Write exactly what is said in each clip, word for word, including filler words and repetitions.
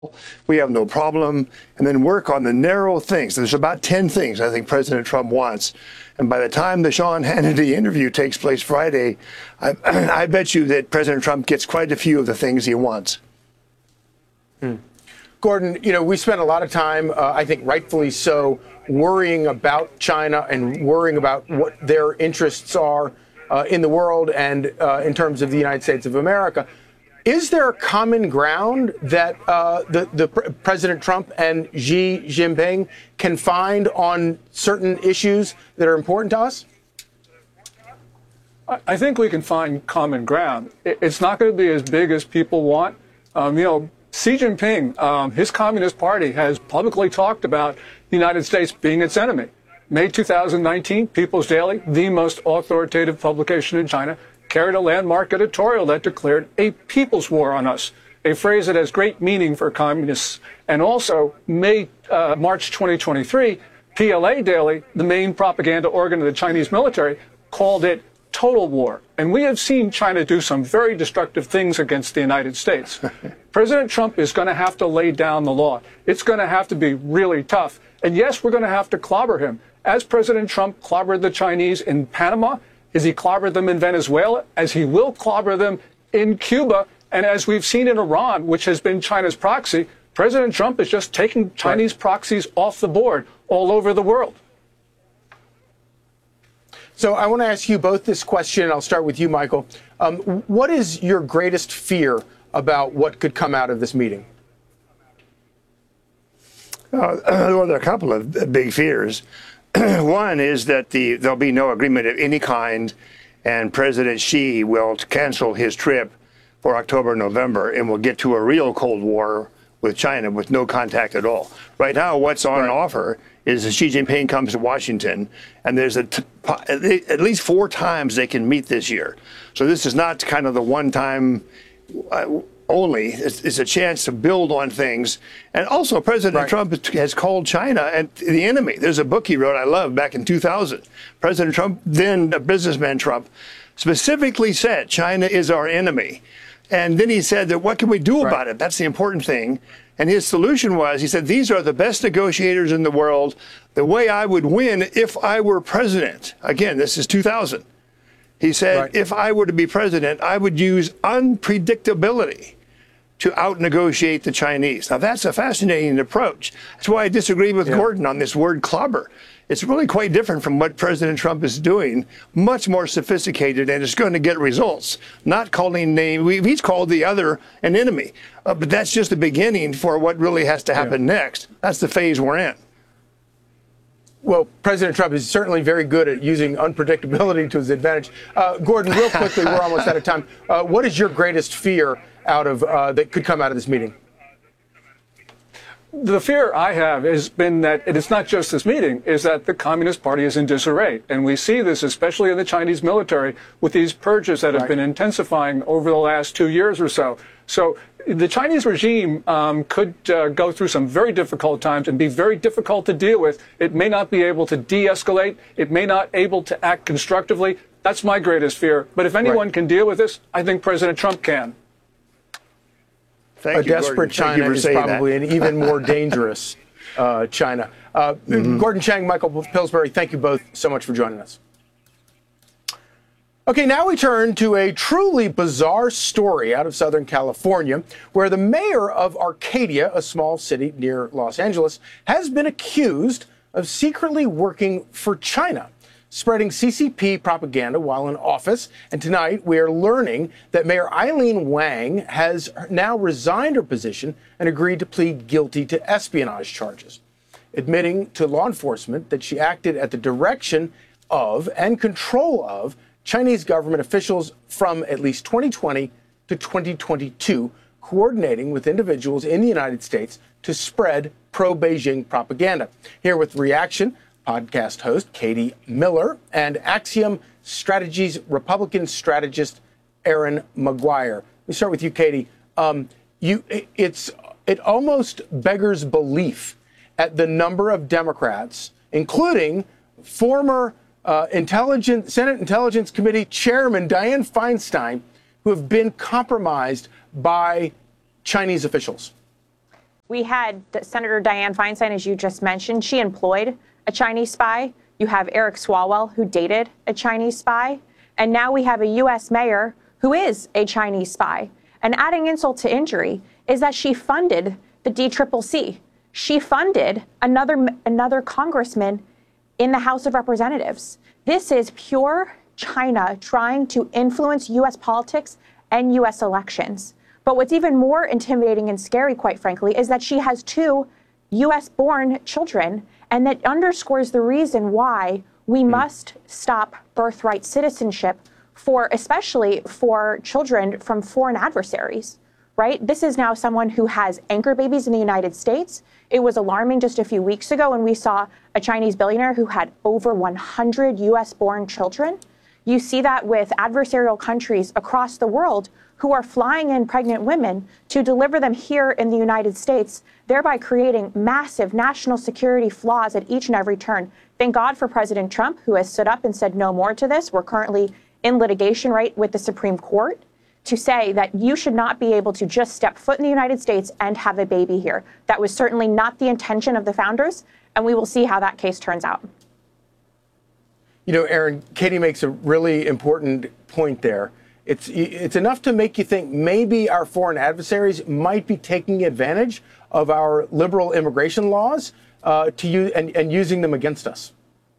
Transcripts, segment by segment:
we have no problem, and then work on the narrow things. There's about ten things I think President Trump wants. And by the time the Sean Hannity interview takes place Friday, I, I bet you that President Trump gets quite a few of the things he wants. Hmm. Gordon, you know, we spent a lot of time, uh, I think rightfully so, worrying about China and worrying about what their interests are uh, in the world and uh, in terms of the United States of America. Is there a common ground that uh, the, the President Trump and Xi Jinping can find on certain issues that are important to us? I think we can find common ground. It's not going to be as big as people want. Um, you know, Xi Jinping, um, his Communist Party has publicly talked about the United States being its enemy. May two thousand nineteen, People's Daily, the most authoritative publication in China, carried a landmark editorial that declared a people's war on us, a phrase that has great meaning for communists. And also, May, uh, March twenty twenty-three, P L A Daily, the main propaganda organ of the Chinese military, called it total war. And we have seen China do some very destructive things against the United States. President Trump is going to have to lay down the law. It's going to have to be really tough. And yes, we're going to have to clobber him. As President Trump clobbered the Chinese in Panama, as he clobbered them in Venezuela, as he will clobber them in Cuba, and as we've seen in Iran, which has been China's proxy, President Trump is just taking Chinese proxies off the board all over the world. So I want to ask you both this question. I'll start with you, Michael. Um, what is your greatest fear about what could come out of this meeting? Uh, well, there are a couple of big fears. One is that the, there'll be no agreement of any kind, and President Xi will cancel his trip for October, November, and we'll get to a real Cold War with China with no contact at all. Right now, what's on right. offer is that Xi Jinping comes to Washington, and there's a t at least four times they can meet this year. So this is not kind of the one time uh, only. It's, it's a chance to build on things. And also, President right. Trump has called China and the enemy. There's a book he wrote I love back in two thousand. President Trump, then a businessman Trump, specifically said China is our enemy. And then he said that what can we do about right. it? That's the important thing. And his solution was, he said, these are the best negotiators in the world. The way I would win if I were president. Again, this is two thousand. He said, right. if I were to be president, I would use unpredictability to out-negotiate the Chinese. Now, that's a fascinating approach. That's why I disagree with yeah. Gordon on this word clobber. It's really quite different from what President Trump is doing, much more sophisticated, and it's going to get results. Not calling name, he's called the other an enemy. Uh, but that's just the beginning for what really has to happen yeah. next. That's the phase we're in. Well, President Trump is certainly very good at using unpredictability to his advantage. Uh, Gordon, real quickly, we're almost out of time. Uh, what is your greatest fear out of uh, that could come out of this meeting? The fear I have has been that it's not just this meeting, is that the Communist Party is in disarray. And we see this especially in the Chinese military with these purges that have right. been intensifying over the last two years or so. So the Chinese regime um, could uh, go through some very difficult times and be very difficult to deal with. It may not be able to de-escalate. It may not able to act constructively. That's my greatest fear. But if anyone right. can deal with this, I think President Trump can. Thank a you, desperate Gordon. China is probably that. an even more dangerous uh, China. Uh, mm-hmm. Gordon Chang, Michael Pillsbury, thank you both so much for joining us. Okay, now we turn to a truly bizarre story out of Southern California, where the mayor of Arcadia, a small city near Los Angeles, has been accused of secretly working for China, spreading C C P propaganda while in office. And tonight, we are learning that Mayor Eileen Wang has now resigned her position and agreed to plead guilty to espionage charges, admitting to law enforcement that she acted at the direction of and control of Chinese government officials from at least twenty twenty to twenty twenty-two, coordinating with individuals in the United States to spread pro-Beijing propaganda. Here with reaction, podcast host Katie Miller and Axiom Strategies Republican strategist Aaron McGuire. Let me start with you, Katie. Um, you, it's it almost beggars belief at the number of Democrats, including former uh, Intelligence Senate Intelligence Committee Chairman Dianne Feinstein, who have been compromised by Chinese officials. We had Senator Dianne Feinstein, as you just mentioned. She employed a Chinese spy. You have Eric Swalwell, who dated a Chinese spy. And now we have a U S mayor who is a Chinese spy. And adding insult to injury is that she funded the D C C C. She funded another, another congressman in the House of Representatives. This is pure China trying to influence U S politics and U S elections. But what's even more intimidating and scary, quite frankly, is that she has two U S-born children, and that underscores the reason why we must stop birthright citizenship for, especially for children from foreign adversaries, right? This is now someone who has anchor babies in the United States. It was alarming just a few weeks ago when we saw a Chinese billionaire who had over one hundred U S-born children. You see that with adversarial countries across the world who are flying in pregnant women to deliver them here in the United States, thereby creating massive national security flaws at each and every turn. Thank God for President Trump, who has stood up and said no more to this. We're currently in litigation, right, with the Supreme Court to say that you should not be able to just step foot in the United States and have a baby here. That was certainly not the intention of the founders, and we will see how that case turns out. You know, Aaron, Katie makes a really important point there. It's, it's enough to make you think maybe our foreign adversaries might be taking advantage of our liberal immigration laws uh, to use, and, and using them against us.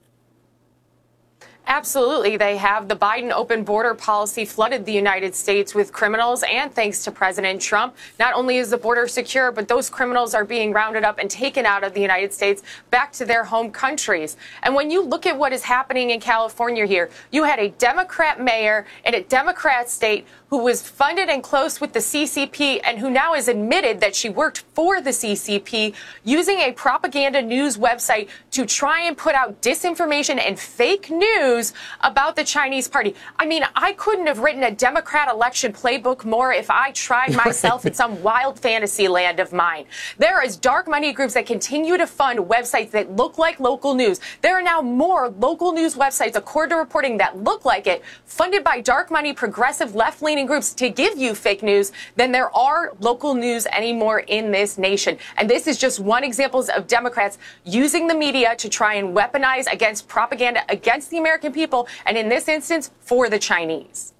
Absolutely. They have. The Biden open border policy flooded the United States with criminals, and thanks to President Trump, not only is the border secure, but those criminals are being rounded up and taken out of the United States back to their home countries. And when you look at what is happening in California here, you had a Democrat mayor in a Democrat state who was funded and close with the C C P and who now has admitted that she worked for the C C P using a propaganda news website to try and put out disinformation and fake news about the Chinese party. I mean, I couldn't have written a Democrat election playbook more if I tried myself in some wild fantasy land of mine. There is dark money groups that continue to fund websites that look like local news. There are now more local news websites, according to reporting, that look like it, funded by dark money, progressive, left-leaning groups to give you fake news than there are local news anymore in this nation. And this is just one example of Democrats using the media to try and weaponize against propaganda against the American people, and in this instance, for the Chinese.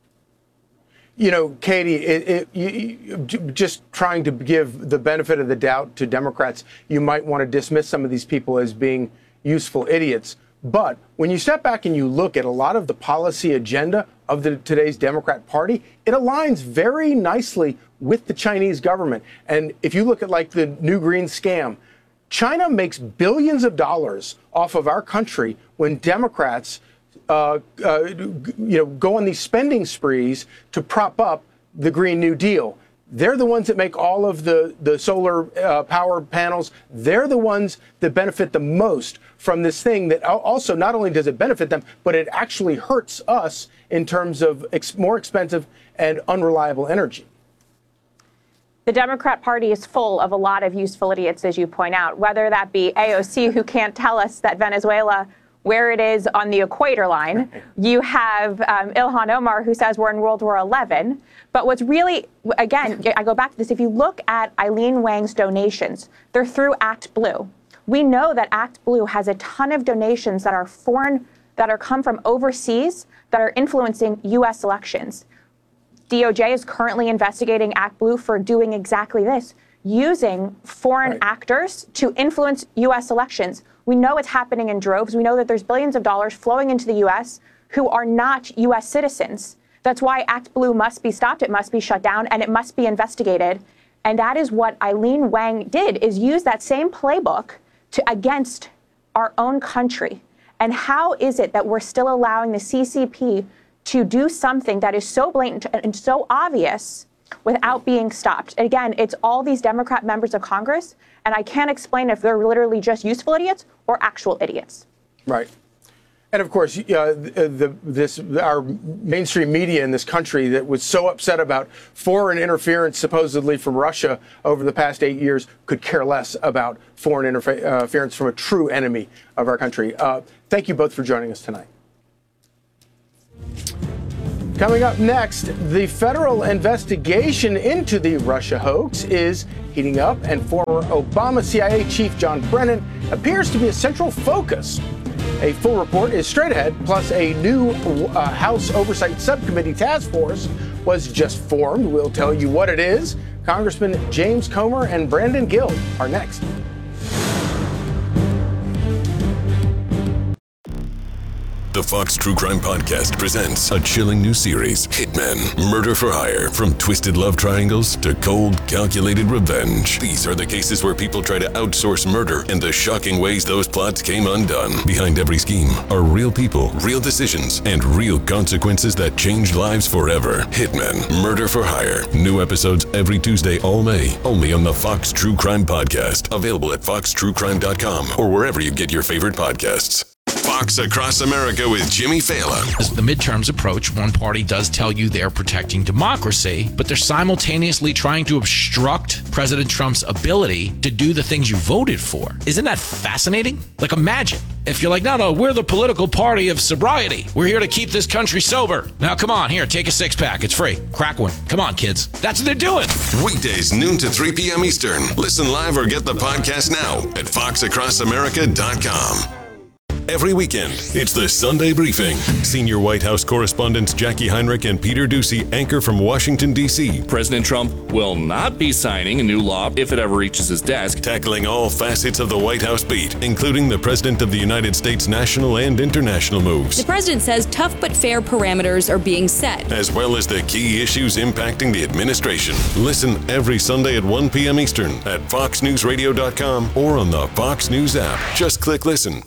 You know, Katie, it, it, you, you, just trying to give the benefit of the doubt to Democrats, you might want to dismiss some of these people as being useful idiots. But when you step back and you look at a lot of the policy agenda of the, today's Democrat Party, it aligns very nicely with the Chinese government. And if you look at like the New Green scam, China makes billions of dollars off of our country when Democrats uh, uh, you know, go on these spending sprees to prop up the Green New Deal. They're the ones that make all of the, the solar uh, power panels. They're the ones that benefit the most from this thing that also not only does it benefit them, but it actually hurts us in terms of ex more expensive and unreliable energy. The Democrat Party is full of a lot of useful idiots, as you point out, whether that be A O C, who can't tell us that Venezuela, where it is on the equator line. You have um, Ilhan Omar, who says we're in World War Eleven. But what's really, again, I go back to this, if you look at Eileen Wang's donations, they're through Act Blue. We know that Act Blue has a ton of donations that are foreign, that are come from overseas, that are influencing U S elections. D O J is currently investigating Act Blue for doing exactly this, using foreign right. actors to influence U S elections. We know it's happening in droves. We know that there's billions of dollars flowing into the U S who are not U S citizens. That's why Act Blue must be stopped, it must be shut down, and it must be investigated. And that is what Eileen Wang did, is use that same playbook to against our own country. And how is it that we're still allowing the C C P to do something that is so blatant and so obvious without being stopped? Again, it's all these Democrat members of Congress, and I can't explain if they're literally just useful idiots or actual idiots. Right. And of course, uh, the, the, this, our mainstream media in this country that was so upset about foreign interference supposedly from Russia over the past eight years could care less about foreign interference from a true enemy of our country. Uh, thank you both for joining us tonight. Coming up next, the federal investigation into the Russia hoax is heating up, and former Obama C I A Chief John Brennan appears to be a central focus. A full report is straight ahead, plus a new uh, House Oversight Subcommittee task force was just formed. We'll tell you what it is. Congressman James Comer and Brandon Gill are next. The Fox True Crime Podcast presents a chilling new series, Hitmen, Murder for Hire. From twisted love triangles to cold, calculated revenge. These are the cases where people try to outsource murder and the shocking ways those plots came undone. Behind every scheme are real people, real decisions, and real consequences that change lives forever. Hitmen, Murder for Hire. New episodes every Tuesday all May, only on the Fox True Crime Podcast. Available at fox true crime dot com or wherever you get your favorite podcasts. Fox Across America with Jimmy Fallon. As the midterms approach, one party does tell you they're protecting democracy, but they're simultaneously trying to obstruct President Trump's ability to do the things you voted for. Isn't that fascinating? Like, imagine if you're like, no, no, we're the political party of sobriety. We're here to keep this country sober. Now, come on, here, take a six pack. It's free. Crack one. Come on, kids. That's what they're doing. Weekdays, noon to three p.m. Eastern. Listen live or get the podcast now at fox across america dot com. Every weekend, it's the Sunday Briefing. Senior White House correspondents Jackie Heinrich and Peter Doocy anchor from Washington, D C President Trump will not be signing a new law if it ever reaches his desk. Tackling all facets of the White House beat, including the President of the United States' national and international moves. The president says tough but fair parameters are being set, as well as the key issues impacting the administration. Listen every Sunday at one p.m. Eastern at fox news radio dot com or on the Fox News app. Just click listen.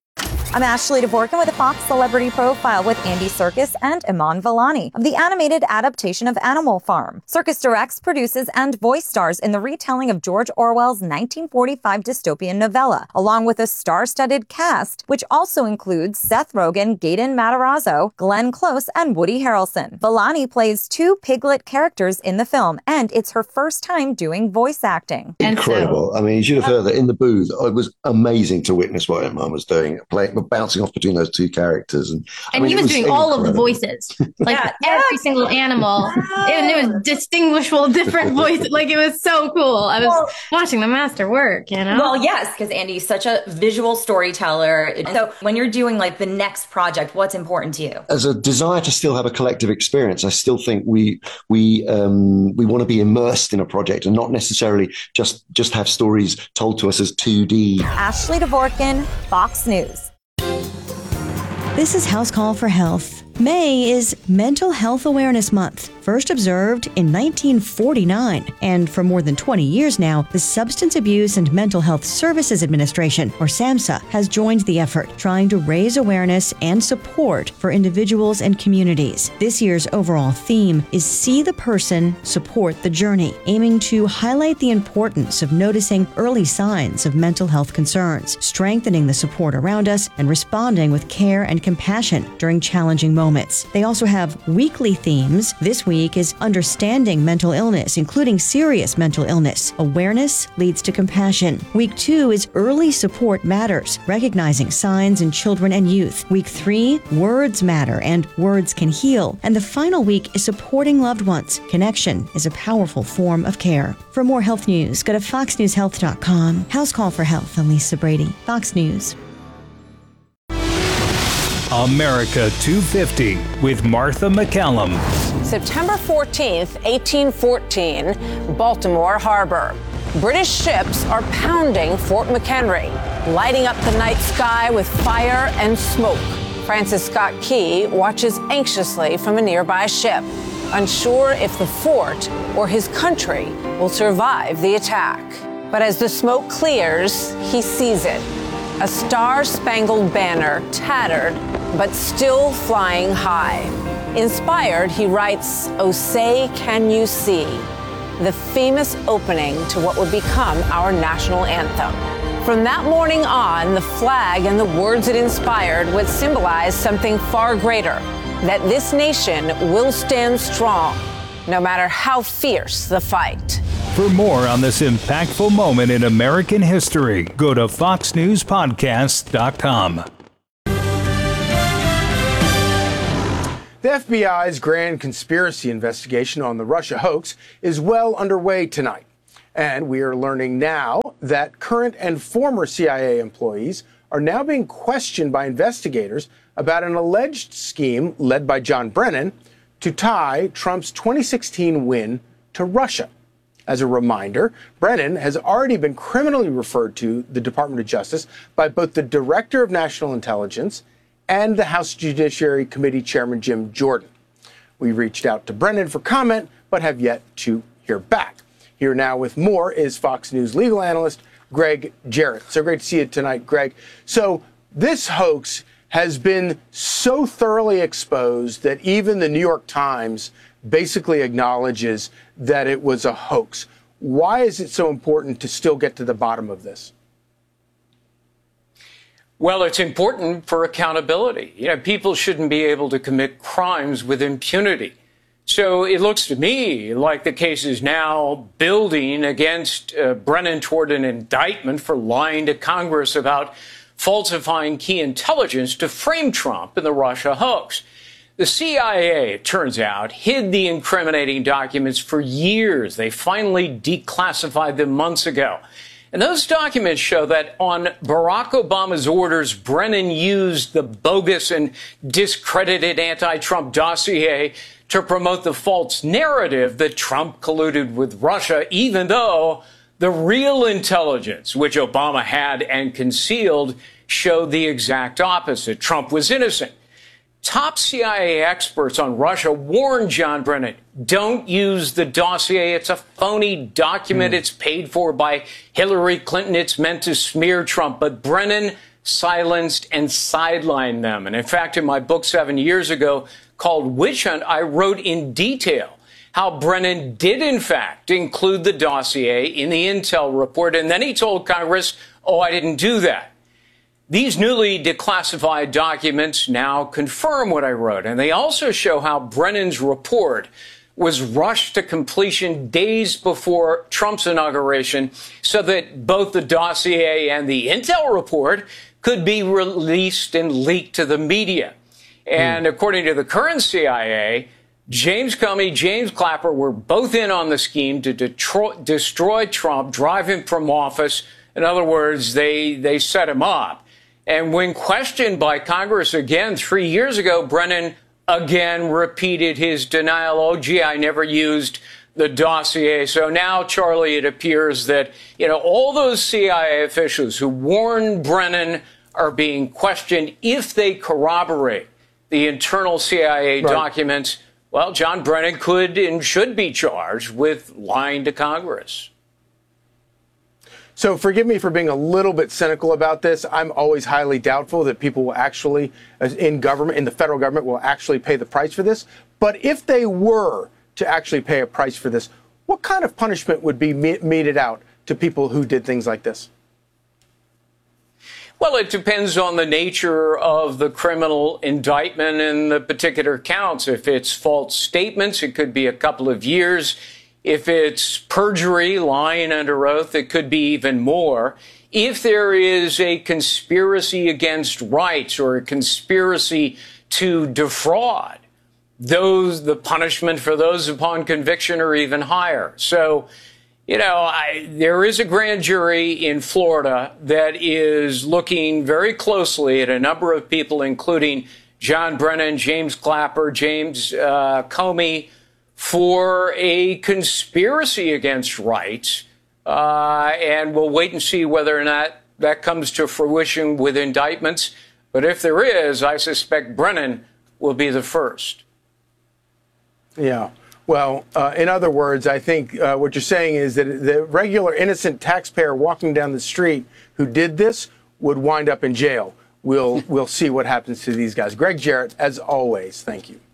I'm Ashley Dvorkin with a Fox Celebrity Profile with Andy Serkis and Iman Vellani of the animated adaptation of Animal Farm. Serkis directs, produces, and voice stars in the retelling of George Orwell's nineteen forty-five dystopian novella, along with a star-studded cast, which also includes Seth Rogen, Gaten Matarazzo, Glenn Close, and Woody Harrelson. Vellani plays two piglet characters in the film, and it's her first time doing voice acting. Incredible. I mean, you should have heard that in the booth. It was amazing to witness what Iman was doing, playing, bouncing off between those two characters. And, and I mean, he was, was doing incredible. all of the voices, like yeah. every single animal. And it was distinguishable, different voices. Like, it was so cool. I was well, watching the master work, you know? Well, yes, because Andy's such a visual storyteller. So when you're doing like the next project, what's important to you? As a desire to still have a collective experience, I still think we we um, we want to be immersed in a project and not necessarily just, just have stories told to us as two D. Ashley Dvorkin, Fox News. This is House Call for Health. May is Mental Health Awareness Month, first observed in nineteen forty-nine. And for more than twenty years now, the Substance Abuse and Mental Health Services Administration, or SAMHSA, has joined the effort, trying to raise awareness and support for individuals and communities. This year's overall theme is See the Person, Support the Journey, aiming to highlight the importance of noticing early signs of mental health concerns, strengthening the support around us, and responding with care and compassion during challenging moments. They also have weekly themes. This week is Understanding Mental Illness, including serious mental illness. Awareness leads to compassion. Week two is Early Support Matters, recognizing signs in children and youth. Week three, Words Matter and Words Can Heal. And the final week is Supporting Loved Ones. Connection is a powerful form of care. For more health news, go to fox news health dot com. House Call for Health, I'm Lisa Brady, Fox News. America two fifty with Martha McCallum. September fourteenth, eighteen fourteen, Baltimore Harbor. British ships are pounding Fort McHenry, lighting up the night sky with fire and smoke. Francis Scott Key watches anxiously from a nearby ship, unsure if the fort or his country will survive the attack. But as the smoke clears, he sees it. A star-spangled banner, tattered, but still flying high. Inspired, he writes, "Oh, say, can you see?" the famous opening to what would become our national anthem. From that morning on, the flag and the words it inspired would symbolize something far greater, that this nation will stand strong, no matter how fierce the fight. For more on this impactful moment in American history, go to fox news podcast dot com. The F B I's grand conspiracy investigation on the Russia hoax is well underway tonight. And we are learning now that current and former C I A employees are now being questioned by investigators about an alleged scheme led by John Brennan to tie Trump's twenty sixteen win to Russia. As a reminder, Brennan has already been criminally referred to the Department of Justice by both the Director of National Intelligence and the House Judiciary Committee Chairman Jim Jordan. We reached out to Brennan for comment, but have yet to hear back. Here now with more is Fox News legal analyst Greg Jarrett. So great to see you tonight, Greg. So this hoax has been so thoroughly exposed that even the New York Times basically acknowledges that it was a hoax. Why is it so important to still get to the bottom of this? Well, it's important for accountability. You know, people shouldn't be able to commit crimes with impunity. So it looks to me like the case is now building against uh, Brennan toward an indictment for lying to Congress about falsifying key intelligence to frame Trump in the Russia hoax. The C I A, it turns out, hid the incriminating documents for years. They finally declassified them months ago. And those documents show that on Barack Obama's orders, Brennan used the bogus and discredited anti-Trump dossier to promote the false narrative that Trump colluded with Russia, even though the real intelligence, which Obama had and concealed, showed the exact opposite. Trump was innocent. Top C I A experts on Russia warned John Brennan, don't use the dossier. It's a phony document. Mm. It's paid for by Hillary Clinton. It's meant to smear Trump. But Brennan silenced and sidelined them. And in fact, in my book seven years ago called Witch Hunt, I wrote in detail how Brennan did, in fact, include the dossier in the intel report. And then he told Congress, oh, I didn't do that. These newly declassified documents now confirm what I wrote, and they also show how Brennan's report was rushed to completion days before Trump's inauguration so that both the dossier and the intel report could be released and leaked to the media. And mm. according to the current C I A, James Comey, James Clapper were both in on the scheme to detro- destroy Trump, drive him from office. In other words, they, they set him up. And when questioned by Congress again three years ago, Brennan again repeated his denial. Oh, gee, I never used the dossier. So now, Charlie, it appears that, you know, all those C I A officials who warned Brennan are being questioned if they corroborate the internal C I A right. documents. Well, John Brennan could and should be charged with lying to Congress. So forgive me for being a little bit cynical about this. I'm always highly doubtful that people will actually, in government, in the federal government, will actually pay the price for this. But if they were to actually pay a price for this, what kind of punishment would be meted out to people who did things like this? Well, it depends on the nature of the criminal indictment and the particular counts. If it's false statements, it could be a couple of years. If it's perjury, lying under oath, it could be even more. If there is a conspiracy against rights or a conspiracy to defraud, those the punishment for those upon conviction are even higher. So, you know, I, there is a grand jury in Florida that is looking very closely at a number of people, including John Brennan, James Clapper, James uh, Comey, for a conspiracy against rights, uh, and we'll wait and see whether or not that comes to fruition with indictments. But if there is, I suspect Brennan will be the first. Yeah. Well, uh, in other words, I think uh, what you're saying is that the regular innocent taxpayer walking down the street who did this would wind up in jail. We'll, we'll see what happens to these guys. Greg Jarrett, as always, thank you.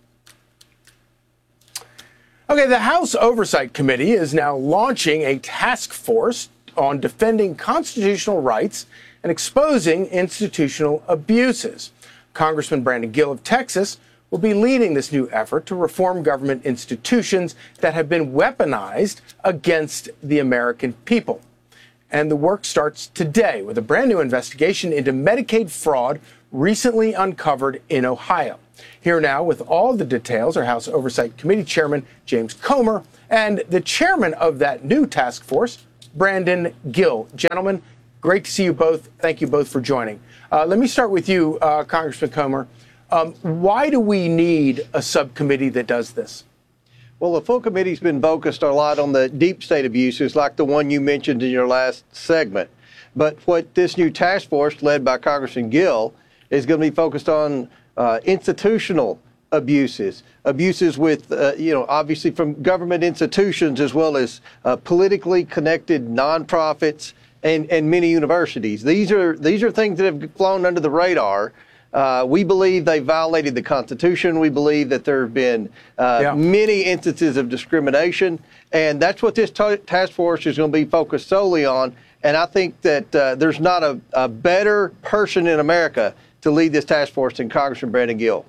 Okay, the House Oversight Committee is now launching a task force on defending constitutional rights and exposing institutional abuses. Congressman Brandon Gill of Texas will be leading this new effort to reform government institutions that have been weaponized against the American people. And the work starts today with a brand new investigation into Medicaid fraud recently uncovered in Ohio. Here now with all the details are House Oversight Committee Chairman James Comer and the chairman of that new task force, Brandon Gill. Gentlemen, great to see you both. Thank you both for joining. Uh, let me start with you, uh, Congressman Comer. Um, why do we need a subcommittee that does this? Well, the full committee's been focused a lot on the deep state abuses like the one you mentioned in your last segment. But what this new task force led by Congressman Gill is going to be focused on uh, institutional abuses, abuses with, uh, you know, obviously from government institutions as well as uh, politically connected nonprofits and, and many universities. These are these are things that have flown under the radar. Uh, we believe they violated the Constitution. We believe that there have been uh, yeah. many instances of discrimination, and that's what this t- task force is going to be focused solely on. And I think that uh, there's not a, a better person in America to lead this task force than Congressman Brandon Gill.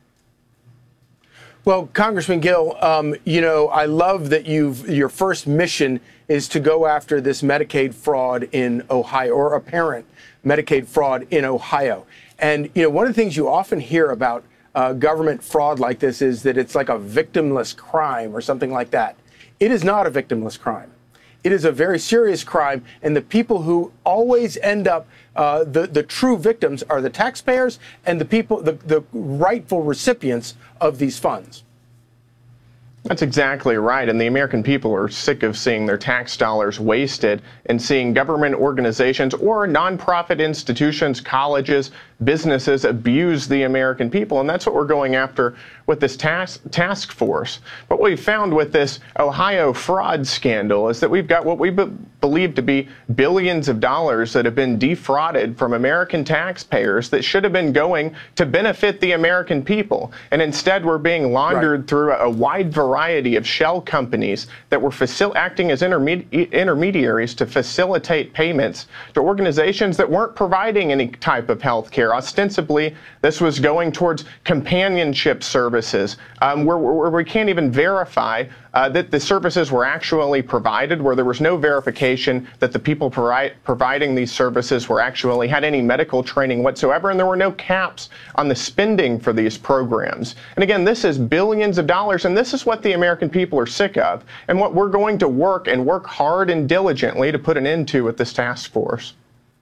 Well, Congressman Gill, um, you know, I love that you've your first mission is to go after this Medicaid fraud in Ohio, or apparent Medicaid fraud in Ohio. And, you know, one of the things you often hear about uh, government fraud like this is that it's like a victimless crime or something like that. It is not a victimless crime. It is a very serious crime, and the people who always end up, uh, the, the true victims are the taxpayers and the people, the, the rightful recipients of these funds. That's exactly right. And the American people are sick of seeing their tax dollars wasted and seeing government organizations or nonprofit institutions, colleges, businesses abuse the American people. And that's what we're going after with this task, task force. What we found with this Ohio fraud scandal is that we've got what we be- believe to be billions of dollars that have been defrauded from American taxpayers that should have been going to benefit the American people. And instead, we're being laundered right. through a, a wide variety of shell companies that were facil- acting as intermedi- intermediaries to facilitate payments to organizations that weren't providing any type of health care. Ostensibly, this was going towards companionship services, um, where, where we can't even verify uh, that the services were actually provided, where there was no verification that the people provi- providing these services were actually had any medical training whatsoever, and there were no caps on the spending for these programs. And again, this is billions of dollars, and this is what the American people are sick of, and what we're going to work and work hard and diligently to put an end to with this task force.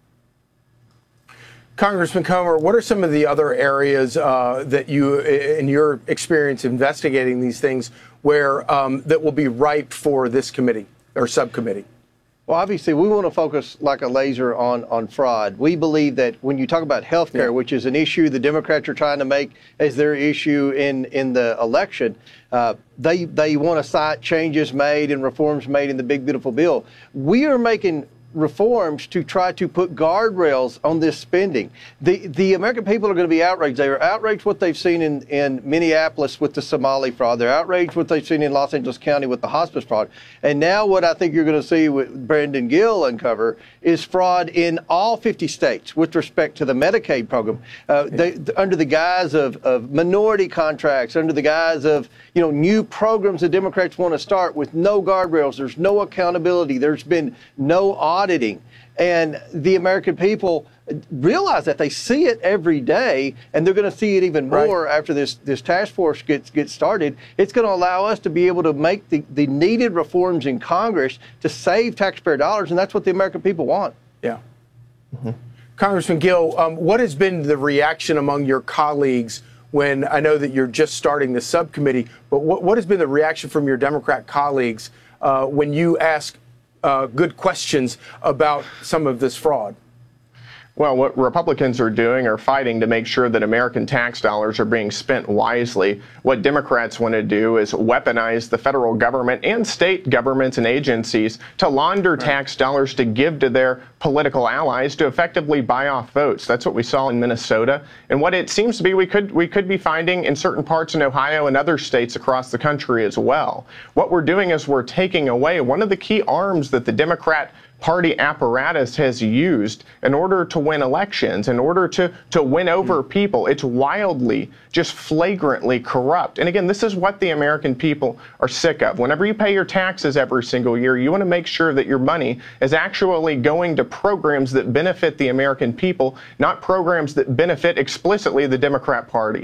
Congressman Comer, what are some of the other areas uh, that you, in your experience investigating these things, where um, that will be ripe for this committee or subcommittee? Well, obviously, we want to focus like a laser on, on fraud. We believe that when you talk about health care, yeah. which is an issue the Democrats are trying to make as their issue in, in the election, uh, they, they want to cite changes made and reforms made in the big, beautiful bill. We are making reforms to try to put guardrails on this spending. The the American people are going to be outraged. They are outraged what they've seen in, in Minneapolis with the Somali fraud. They're outraged what they've seen in Los Angeles County with the hospice fraud. And now what I think you're going to see with Brandon Gill uncover is fraud in all fifty states with respect to the Medicaid program. Uh, they, under the guise of, of minority contracts, under the guise of, you know, new programs the Democrats want to start with no guardrails. There's no accountability. There's been no auditing. And the American people realize that. They see it every day, and they're going to see it even more right. after this, this task force gets, gets started. It's going to allow us to be able to make the, the needed reforms in Congress to save taxpayer dollars, and that's what the American people want. Yeah. Mm-hmm. Congressman Gill, um, what has been the reaction among your colleagues when, I know that you're just starting the subcommittee, but what, what has been the reaction from your Democrat colleagues uh, when you ask Uh, good questions about some of this fraud? Well, what Republicans are doing are fighting to make sure that American tax dollars are being spent wisely. What Democrats want to do is weaponize the federal government and state governments and agencies to launder right. tax dollars to give to their political allies to effectively buy off votes. That's what we saw in Minnesota. And what it seems to be we could we could be finding in certain parts in Ohio and other states across the country as well. What we're doing is we're taking away one of the key arms that the Democrat party apparatus has used in order to win elections, in order to, to win over people. It's wildly, just flagrantly corrupt. And again, this is what the American people are sick of. Whenever you pay your taxes every single year, you want to make sure that your money is actually going to programs that benefit the American people, not programs that benefit explicitly the Democrat Party.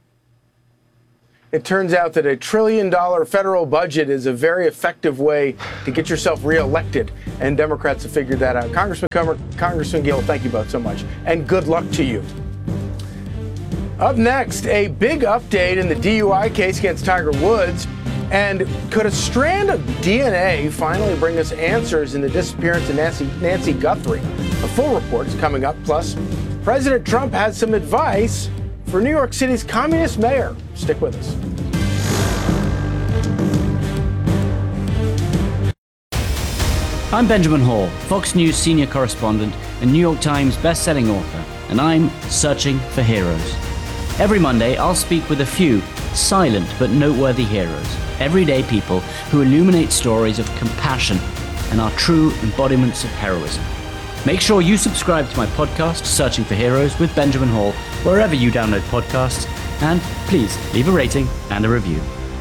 It turns out that a trillion dollar federal budget is a very effective way to get yourself reelected, and Democrats have figured that out. Congressman Comer, Congressman Gill, thank you both so much, and good luck to you. Up next, a big update in the D U I case against Tiger Woods. And could a strand of D N A finally bring us answers in the disappearance of Nancy, Nancy Guthrie? A full report is coming up. Plus, President Trump has some advice for New York City's communist mayor. Stick with us. I'm Benjamin Hall, Fox News senior correspondent and New York Times best-selling author, and I'm searching for heroes. Every Monday, I'll speak with a few silent but noteworthy heroes, everyday people who illuminate stories of compassion and are true embodiments of heroism. Make sure you subscribe to my podcast, Searching for Heroes with Benjamin Hall, wherever you download podcasts, and please leave a rating and a review.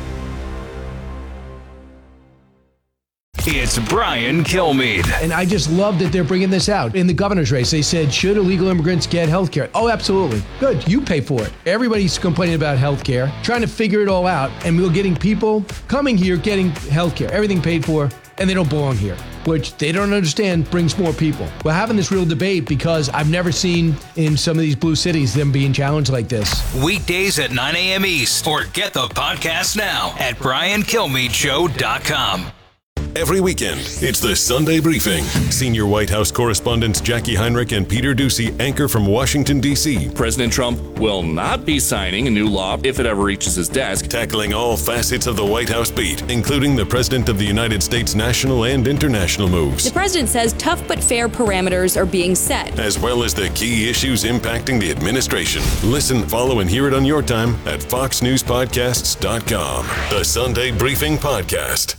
It's Brian Kilmeade. And I just love that they're bringing this out. In the governor's race, they said, should illegal immigrants get health care? Oh, absolutely. Good. You pay for it. Everybody's complaining about health care, trying to figure it all out. And we're getting people coming here getting health care, everything paid for, and they don't belong here, which they don't understand brings more people. We're having this real debate because I've never seen in some of these blue cities them being challenged like this. Weekdays at nine a.m. East, or get the podcast now at brian kilmeade show dot com. Every weekend, it's the Sunday Briefing. Senior White House correspondents Jackie Heinrich and Peter Doocy anchor from Washington, D C President Trump will not be signing a new law if it ever reaches his desk. Tackling all facets of the White House beat, including the President of the United States national and international moves. The president says tough but fair parameters are being set, as well as the key issues impacting the administration. Listen, follow, and hear it on your time at fox news podcasts dot com. The Sunday Briefing Podcast.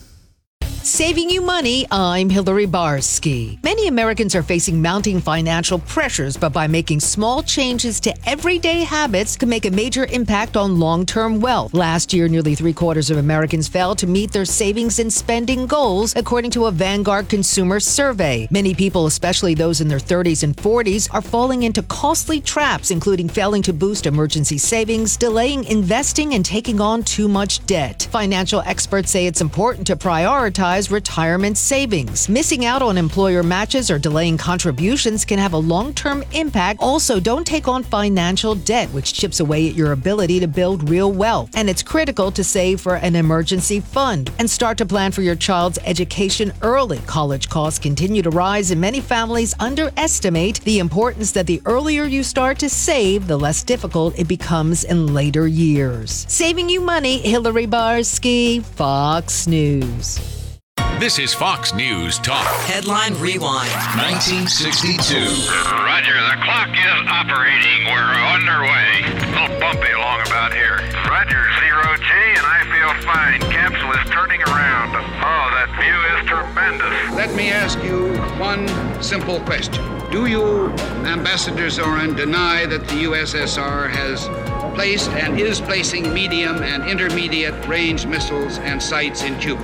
Saving you money, I'm Hillary Barsky. Many Americans are facing mounting financial pressures, but by making small changes to everyday habits can make a major impact on long-term wealth. Last year, nearly three quarters of Americans failed to meet their savings and spending goals, according to a Vanguard consumer survey. Many people, especially those in their thirties and forties, are falling into costly traps, including failing to boost emergency savings, delaying investing, and taking on too much debt. Financial experts say it's important to prioritize retirement savings. Missing out on employer matches or delaying contributions can have a long-term impact. Also, don't take on financial debt, which chips away at your ability to build real wealth. And it's critical to save for an emergency fund and start to plan for your child's education early. College costs continue to rise, and many families underestimate the importance that the earlier you start to save, the less difficult it becomes in later years. Saving you money, Hillary Barsky, Fox News. This is Fox News Talk. Headline Rewind. nineteen sixty-two. Roger, the clock is operating. We're underway. A little bumpy along about here. Roger, zero G, and I feel fine. Capsule is turning around. Oh, that view is tremendous. Let me ask you one simple question. Do you, Ambassador Zorin, deny that the U S S R has placed and is placing medium and intermediate range missiles and sites in Cuba?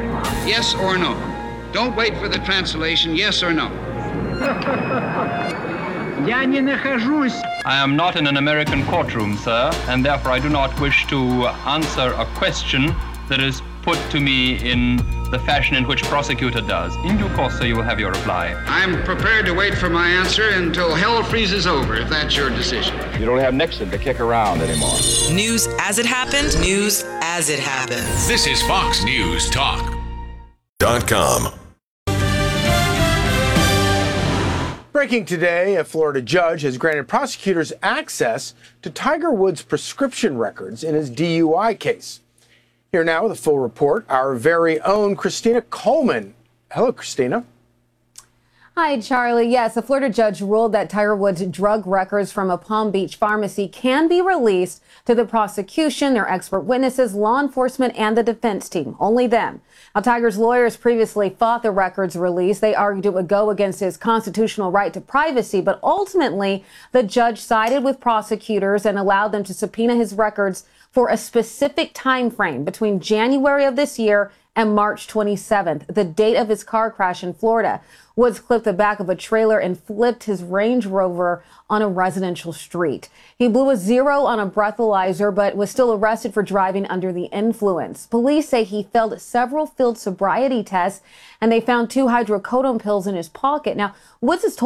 Yes or no? Don't wait for the translation. Yes or no? I am not in an American courtroom, sir, and therefore I do not wish to answer a question that is put to me in the fashion in which prosecutor does. In due course, sir, you will have your reply. I'm prepared to wait for my answer until hell freezes over, if that's your decision. You don't have Nixon to kick around anymore. News as it happened, news as it happens. This is Fox News Talk. Dot com. Breaking today, a Florida judge has granted prosecutors access to Tiger Woods' prescription records in his D U I case. Here now with a full report, our very own Christina Coleman. Hello, Christina. Hi, Charlie. Yes, a Florida judge ruled that Tiger Woods' drug records from a Palm Beach pharmacy can be released to the prosecution, their expert witnesses, law enforcement, and the defense team. Only them. Now, Tiger's lawyers previously fought the records release. They argued it would go against his constitutional right to privacy, but ultimately the judge sided with prosecutors and allowed them to subpoena his records for a specific time frame between January of this year and March twenty-seventh, the date of his car crash in Florida. Woods clipped the back of a trailer and flipped his Range Rover on a residential street. He blew a zero on a breathalyzer, but was still arrested for driving under the influence. Police say he failed several field sobriety tests, and they found two hydrocodone pills in his pocket. Now, Woods is told